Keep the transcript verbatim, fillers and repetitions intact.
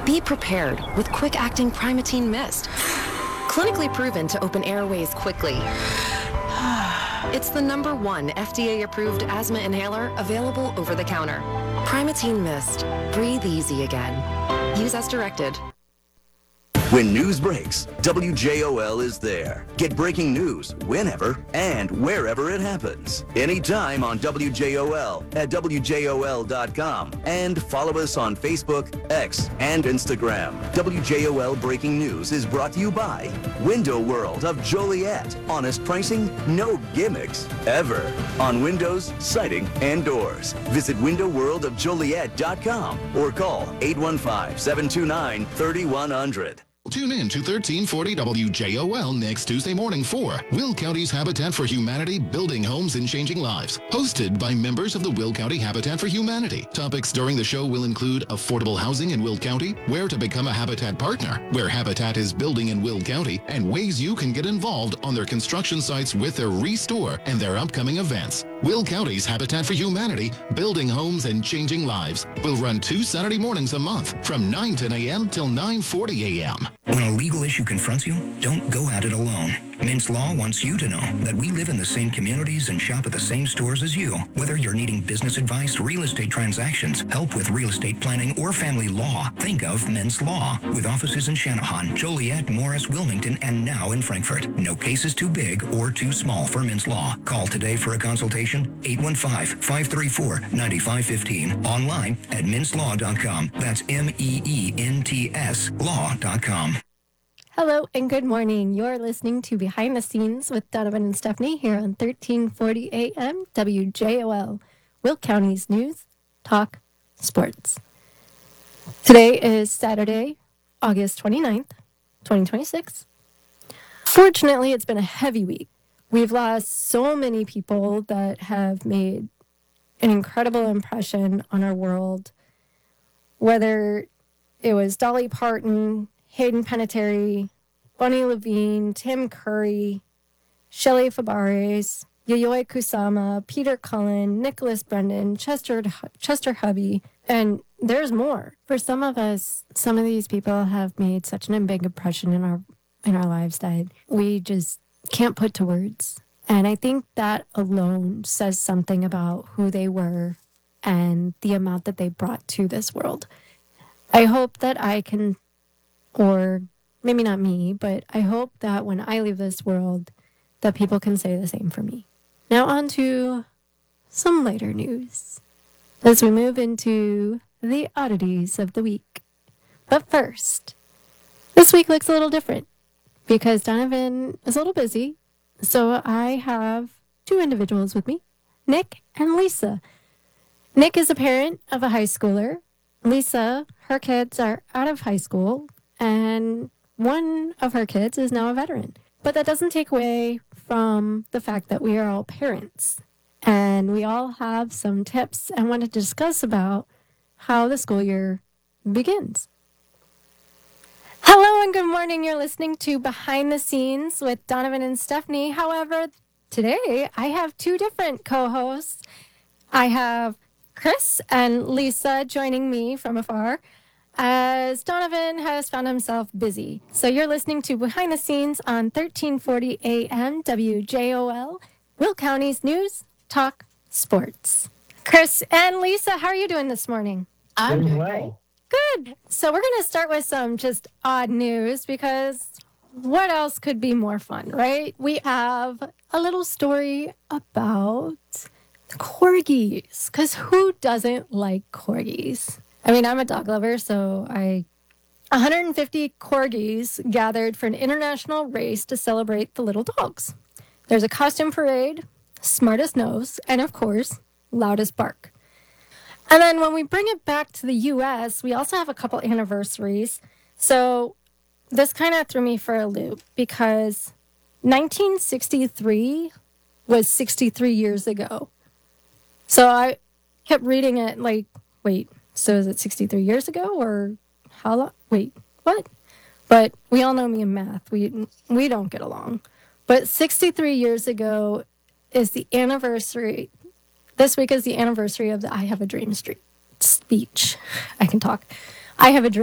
Be prepared with quick-acting Primatene Mist. Clinically proven to open airways quickly. It's the number one F D A-approved asthma inhaler available over the counter. Primatene Mist. Breathe easy again. Use as directed. When news breaks, W J O L is there. Get breaking news whenever and wherever it happens. Anytime on W J O L at W J O L dot com and follow us on Facebook, X, and Instagram. W J O L Breaking News is brought to you by Window World of Joliet. Honest pricing, no gimmicks, ever. On windows, siding, and doors. Visit window world of joliet dot com or call eight one five, seven two nine, three one zero zero. Tune in to thirteen forty W J O L next Tuesday morning for Will County's Habitat for Humanity, Building Homes and Changing Lives. Hosted by members of the Will County Habitat for Humanity. Topics during the show will include affordable housing in Will County, where to become a Habitat partner, where Habitat is building in Will County, and ways you can get involved on their construction sites with their Restore and their upcoming events. Will County's Habitat for Humanity, Building Homes and Changing Lives will run two Saturday mornings a month from nine ten a.m. till nine forty a.m. When a legal issue confronts you, don't go at it alone. Mintz Law wants you to know that we live in the same communities and shop at the same stores as you. Whether you're needing business advice, real estate transactions, help with real estate planning, or family law, think of Mintz Law. With offices in Channahon, Joliet, Morris, Wilmington, and now in Frankfort. No case is too big or too small for Mintz Law. Call today for a consultation, eight one five, five three four, nine five one five. Online at mintz law dot com. That's M E E N T S law dot com. Hello and good morning. You're listening to Behind the Scenes with Donovan and Stephanie here on thirteen forty A M W J O L, Will County's News, Talk, Sports. Today is Saturday, August twenty-ninth, twenty twenty-six. Fortunately, it's been a heavy week. We've lost so many people that have made an incredible impression on our world, whether it was Dolly Parton, Hayden Panettiere, Bonnie Levine, Tim Curry, Shelley Fabares, Yayoi Kusama, Peter Cullen, Nicholas Brendan, Chester Chester Hubby, and there's more. For some of us, some of these people have made such an big impression in our in our lives that we just can't put to words. And I think that alone says something about who they were and the amount that they brought to this world. I hope that I can, or maybe not me, but I hope that when I leave this world, that people can say the same for me. Now on to some lighter news as we move into the oddities of the week. But first, this week looks a little different because Donovan is a little busy. So I have two individuals with me, Nick and Lisa. Nick is a parent of a high schooler. Lisa, her kids are out of high school, and one of her kids is now a veteran. But that doesn't take away from the fact that we are all parents. And we all have some tips and want to discuss about how the school year begins. Hello and good morning. You're listening to Behind the Scenes with Donovan and Stephanie. However, today I have two different co-hosts. I have Chris and Lisa joining me from afar as Donovan has found himself busy. So you're listening to Behind the Scenes on thirteen forty A M W J O L, Will County's News, Talk, Sports. Chris and Lisa, how are you doing this morning? I'm doing well. Good. So we're going to start with some just odd news because what else could be more fun, right? We have a little story about corgis, because who doesn't like corgis? I mean, I'm a dog lover, so I... one hundred fifty corgis gathered for an international race to celebrate the little dogs. There's a costume parade, smartest nose, and of course, loudest bark. And then when we bring it back to the U S, we also have a couple anniversaries. So this kind of threw me for a loop because nineteen sixty-three was sixty-three years ago. So I kept reading it like, wait, so is it sixty-three years ago or how long? Wait, what? But we all know me in math. We we don't get along. But sixty-three years ago is the anniversary. This week is the anniversary of the I Have a Dream Street speech. I can talk. I Have a Dream.